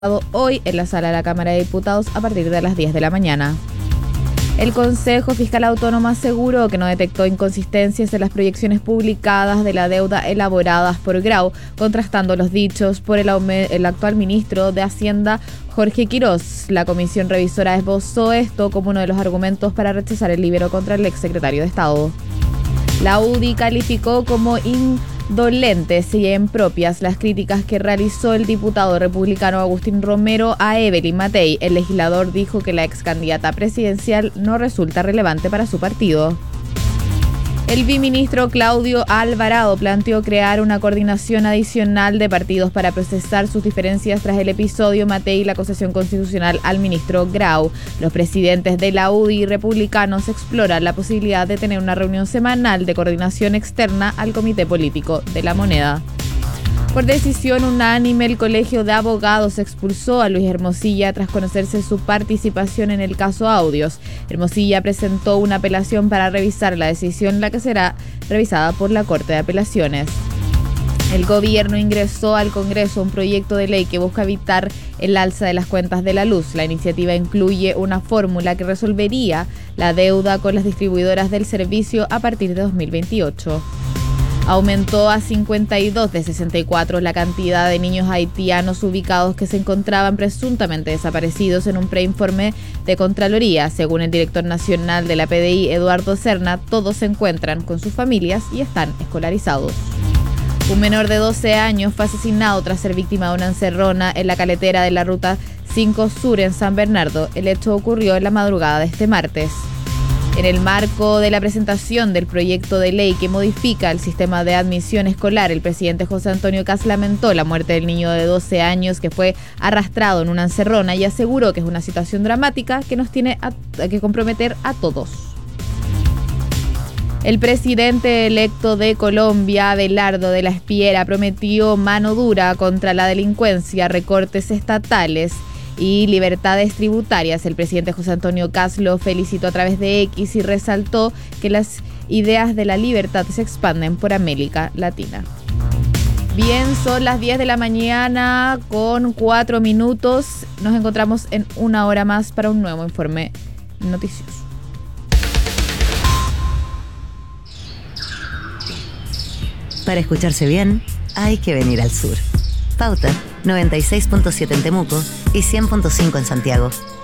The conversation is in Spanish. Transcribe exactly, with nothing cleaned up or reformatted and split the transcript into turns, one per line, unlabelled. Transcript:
hoy en la sala de la Cámara de Diputados a partir de las diez de la mañana. El Consejo Fiscal Autónomo aseguró que no detectó inconsistencias en las proyecciones publicadas de la deuda elaboradas por Grau, contrastando los dichos por el, el actual ministro de Hacienda, Jorge Quirós. La comisión revisora esbozó esto como uno de los argumentos para rechazar el libero contra el exsecretario de Estado. La U D I calificó como indolentes y impropias las críticas que realizó el diputado republicano Agustín Romero a Evelyn Matei. El legislador dijo que la ex candidata presidencial no resulta relevante para su partido. El viceministro Claudio Alvarado planteó crear una coordinación adicional de partidos para procesar sus diferencias tras el episodio Matei y la acusación constitucional al ministro Grau. Los presidentes de la U D I y republicanos exploran la posibilidad de tener una reunión semanal de coordinación externa al Comité Político de la Moneda. Por decisión unánime, el Colegio de Abogados expulsó a Luis Hermosilla tras conocerse su participación en el caso Audios. Hermosilla presentó una apelación para revisar la decisión, la que será revisada por la Corte de Apelaciones. El gobierno ingresó al Congreso un proyecto de ley que busca evitar el alza de las cuentas de la luz. La iniciativa incluye una fórmula que resolvería la deuda con las distribuidoras del servicio a partir de dos mil veintiocho. Aumentó a cincuenta y dos de sesenta y cuatro la cantidad de niños haitianos ubicados que se encontraban presuntamente desaparecidos en un preinforme de Contraloría. Según el director nacional de la P D I, Eduardo Serna, todos se encuentran con sus familias y están escolarizados. Un menor de doce años fue asesinado tras ser víctima de una encerrona en la caletera de la Ruta cinco Sur en San Bernardo. El hecho ocurrió en la madrugada de este martes. En el marco de la presentación del proyecto de ley que modifica el sistema de admisión escolar, el presidente José Antonio Kast lamentó la muerte del niño de doce años que fue arrastrado en una encerrona y aseguró que es una situación dramática que nos tiene a, a que comprometer a todos. El presidente electo de Colombia, Abelardo de la Espriella, prometió mano dura contra la delincuencia, recortes estatales y libertades tributarias. El presidente José Antonio Kast lo felicitó a través de X y resaltó que las ideas de la libertad se expanden por América Latina. Bien, son las diez de la mañana con cuatro minutos. Nos encontramos en una hora más para un nuevo informe noticioso.
Para escucharse bien, hay que venir al sur. Pauta noventa y seis punto siete en Temuco y cien punto cinco en Santiago.